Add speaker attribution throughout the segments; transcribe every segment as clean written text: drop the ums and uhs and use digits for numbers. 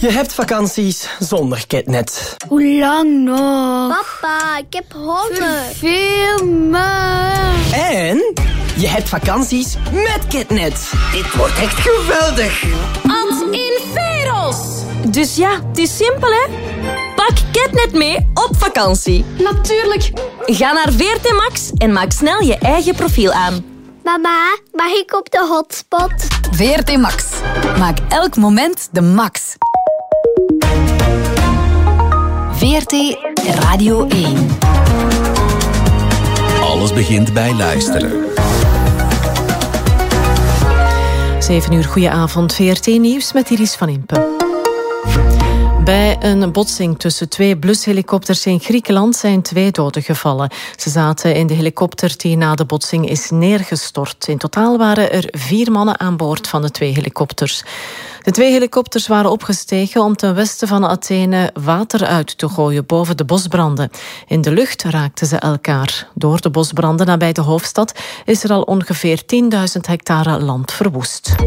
Speaker 1: Je hebt vakanties zonder KitNet.
Speaker 2: Hoe lang nog?
Speaker 3: Papa, ik heb honger.
Speaker 2: Verveel me.
Speaker 1: En je hebt vakanties met KitNet. Dit wordt echt geweldig.
Speaker 4: Ad inferos. Dus ja, het is simpel, hè? Pak KitNet mee op vakantie. Natuurlijk. Ga naar VRT Max en maak snel je eigen profiel aan.
Speaker 3: Mama, mag ik op de hotspot?
Speaker 5: VRT Max. Maak elk moment de max. VRT Radio 1.
Speaker 6: Alles begint bij luisteren.
Speaker 7: 7 uur, goedenavond. VRT Nieuws met Iris van Impe. Bij een botsing tussen 2 blushelikopters in Griekenland zijn 2 doden gevallen. Ze zaten in de helikopter die na de botsing is neergestort. In totaal waren er 4 mannen aan boord van de 2 helikopters. De 2 helikopters waren opgestegen om ten westen van Athene water uit te gooien boven de bosbranden. In de lucht raakten ze elkaar. Door de bosbranden nabij de hoofdstad is er al ongeveer 10.000 hectare land verwoest.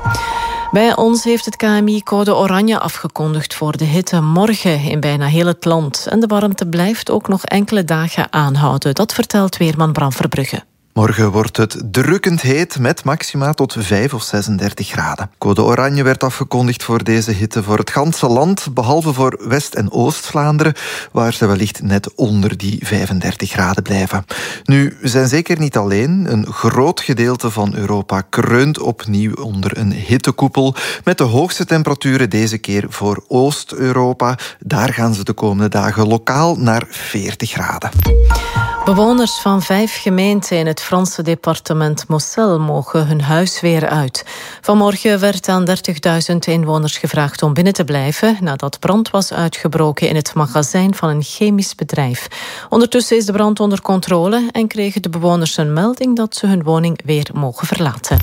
Speaker 7: Bij ons heeft het KMI code oranje afgekondigd voor de hitte morgen in bijna heel het land. En de warmte blijft ook nog enkele dagen aanhouden. Dat vertelt weerman Bram Verbrugge.
Speaker 8: Morgen wordt het drukkend heet met maxima tot 5 of 36 graden. Code oranje werd afgekondigd voor deze hitte voor het ganse land, behalve voor West- en Oost-Vlaanderen, waar ze wellicht net onder die 35 graden blijven. Nu, we zijn zeker niet alleen. Een groot gedeelte van Europa kreunt opnieuw onder een hittekoepel, met de hoogste temperaturen deze keer voor Oost-Europa. Daar gaan ze de komende dagen lokaal naar 40 graden.
Speaker 7: Bewoners van 5 gemeenten in het Franse departement Moselle mogen hun huis weer uit. Vanmorgen werd aan 30.000 inwoners gevraagd om binnen te blijven nadat brand was uitgebroken in het magazijn van een chemisch bedrijf. Ondertussen is de brand onder controle en kregen de bewoners een melding dat ze hun woning weer mogen verlaten.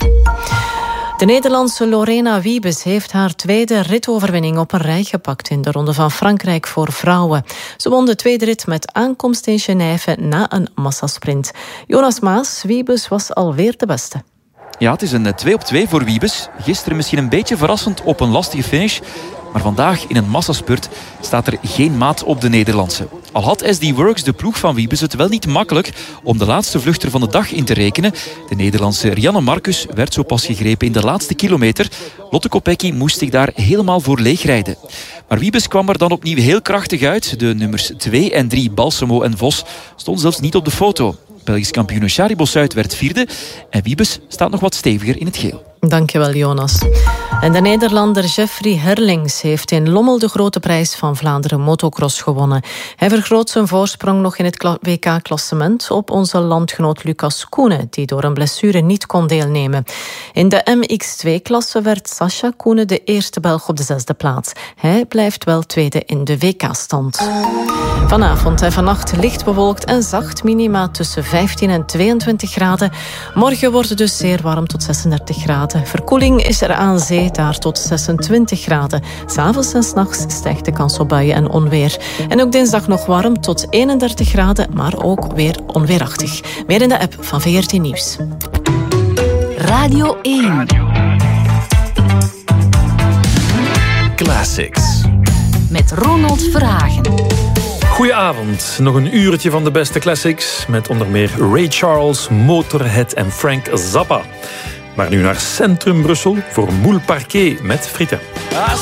Speaker 7: De Nederlandse Lorena Wiebes heeft haar 2e ritoverwinning op een rij gepakt in de Ronde van Frankrijk voor vrouwen. Ze won de 2e rit met aankomst in Genève na een massasprint. Jonas Maas, Wiebes was alweer de beste.
Speaker 9: Ja, het is een 2-op-2 voor Wiebes. Gisteren misschien een beetje verrassend op een lastige finish. Maar vandaag in een massaspurt staat er geen maat op de Nederlandse. Al had SD Works, de ploeg van Wiebes, het wel niet makkelijk om de laatste vluchter van de dag in te rekenen. De Nederlandse Rianne Marcus werd zo pas gegrepen in de laatste kilometer. Lotte Kopecky moest zich daar helemaal voor leegrijden. Maar Wiebes kwam er dan opnieuw heel krachtig uit. De nummers 2 en 3, Balsamo en Vos, stonden zelfs niet op de foto. Belgisch kampioen Shari Bossuit werd 4e en Wiebes staat nog wat steviger in het geel.
Speaker 7: Dankjewel, Jonas. En de Nederlander Jeffrey Herlings heeft in Lommel de Grote Prijs van Vlaanderen motocross gewonnen. Hij vergroot zijn voorsprong nog in het WK-klassement op onze landgenoot Lucas Koenen, die door een blessure niet kon deelnemen. In de MX2-klasse werd Sascha Koenen de eerste Belg op de 6e plaats. Hij blijft wel 2e in de WK-stand. Vanavond en vannacht licht bewolkt en zacht, minima tussen 15 en 22 graden. Morgen wordt het dus zeer warm tot 36 graden. Verkoeling is er aan zee, daar tot 26 graden. 'S'avonds en 's nachts stijgt de kans op buien en onweer. En ook dinsdag nog warm tot 31 graden, maar ook weer onweerachtig. Meer in de app van VRT Nieuws.
Speaker 5: Radio 1.
Speaker 6: Classics.
Speaker 5: Met Ronald Verhagen.
Speaker 10: Goedenavond. Nog een uurtje van de beste classics. Met onder meer Ray Charles, Motorhead en Frank Zappa. Maar nu naar Centrum Brussel voor Moule Parquet met frieten.